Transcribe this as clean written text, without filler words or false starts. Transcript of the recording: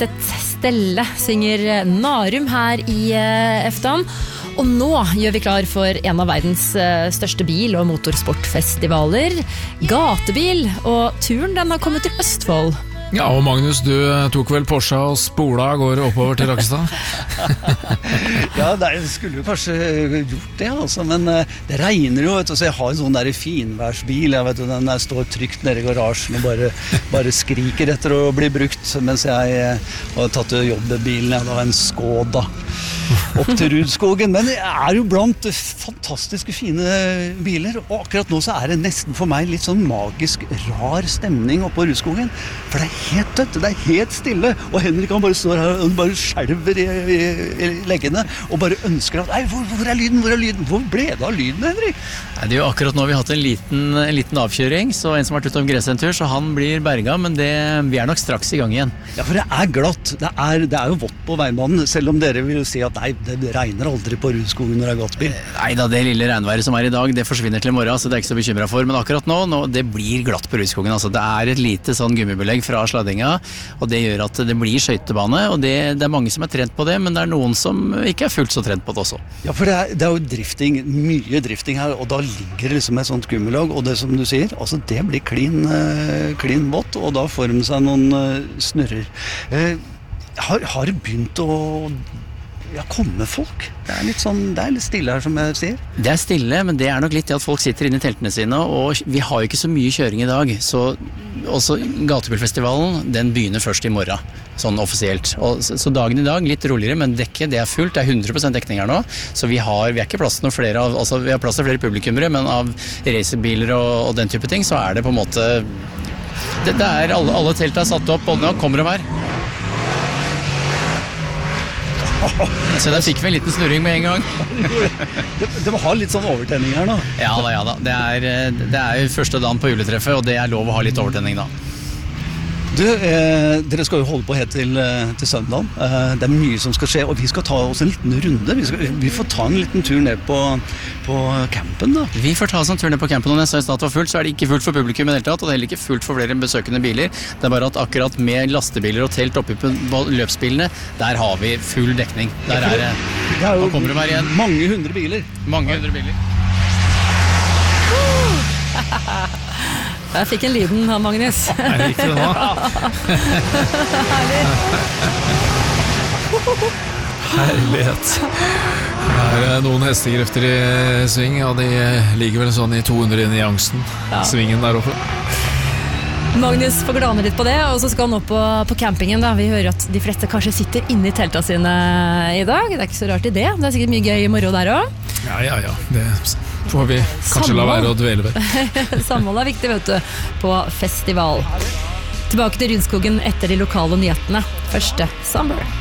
Stelle synger Narum her i Eftan. Og nå gjør vi klar for en av verdens største bil- og motorsportfestivaler, Gatebil, og turen den har kommet til Østfold. Ja, og Magnus, du tok vel Porsche og spola går oppover til Rakkestad? Ja, jeg skulle jo kanskje gjort det, altså, men det regner jo, vet du, så jeg har en sånn der finværsbil, jeg vet du, den der står trygt nede i garasjen og bare skriker etter å bli brukt, mens jeg har tatt jobbbilen, jeg har en Skoda opp til Rudskogen, men det er jo blant fantastiske fine biler, og akkurat nå så er det nesten for meg litt sånn magisk rar stemning oppe på Rudskogen, for det er helt dødt, det er helt stille, og Henrik han bare står her og bare skjelver i leggene, og bare ønsker at, nei, hvor er lyden, hvor ble det av lyden, Henrik? Nei, det er jo akkurat nå vi har hatt en liten avkjøring, så en som har vært ute om gresset en tur, så han blir berga, men vi er nok straks i gang igjen. Ja, for det er glatt, det er jo vått på veibanen, selv om dere vil si at nei, det regner aldri på Rudskogen når det er gatebil. Nei da, det lille regnværet som er i dag, det forsvinner til i morgen, så det er ikke så bekymret for, men akkurat nå det blir glatt på Rudskogen, altså det er et lite sånn gummibelegg fra sladdinga, og det gjør at det blir skøytebane, og det er mange som er trent på det, men det er noen som ikke er fullt så trent på det også. Ja, for det er jo drifting, mye drifting her, og da ligger det liksom et sånt gummilag, og det som du sier, altså det blir klin vått, og da får de seg noen snurrer. Har det begynt å komme folk? Det er litt stille her, som jeg sier. Det er stille, men det er nok litt til at folk sitter inne i teltene sine, og vi har jo ikke så mye kjøring i dag, så også Gatebilfestivalen, den begynner først i morgen, sånn offisielt. Så dagen i dag, litt roligere, men dekket, det er fullt, det er 100% dekning her nå, så vi har ikke plass til noen flere, altså vi har plass til flere publikummere, men av racerbiler og den type ting, så er det på en måte, det er alle teltene er satt opp, og nå kommer de her. Så der fikk vi en liten snurring med en gang. Det må ha litt sånn overtenning her nå. Ja da. Det er jo første dagen på juletreffet, og det er lov å ha litt overtenning da. Du, dere skal jo holde på helt til søndagen. Det er mye som skal skje, og vi skal ta oss en liten runde. Vi får ta en liten tur ned på campen da. Vi får ta oss en tur ned på campen, og når jeg sa i stedet var fullt, så er det ikke fullt for publikum i det hele tatt, og det er heller ikke fullt for flere besøkende biler. Det er bare at akkurat med lastebiler og telt oppe på løpsbilene, der har vi full dekning. Der er det jo kommer det hver igjen. Mange hundre biler. Jeg fikk en lyden av Magnus. Jeg liker det nå. Herlighet. Det er noen hestekrefter i sving, og de ligger vel sånn i 200 inn i angsten. Svingen der oppe. Magnus får glane litt på det, og så skal han opp på campingen da. Vi hører at de fleste kanskje sitter inne i teltene sine i dag. Det er ikke så rart i det. Det er sikkert mye gøy i morgen der også. Ja. Det får vi kanskje la være å dvele ved. Samhold er viktig, vet du, på festival. Tilbake til Rudskogen etter de lokale nyhetene. Første Summer.